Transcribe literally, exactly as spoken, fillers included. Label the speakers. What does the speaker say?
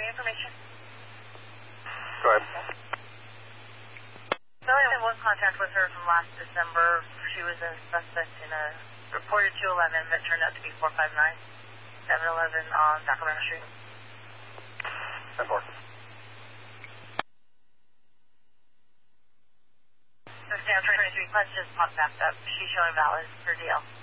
Speaker 1: any information?
Speaker 2: Go ahead.
Speaker 1: So I had one contact with her from last December. She was a suspect in a reported two eleven that turned out to be four five nine, seven eleven on Sacramento Street.
Speaker 2: ten four.
Speaker 1: So Stan twenty-three questions popped back up. She's showing valid per deal.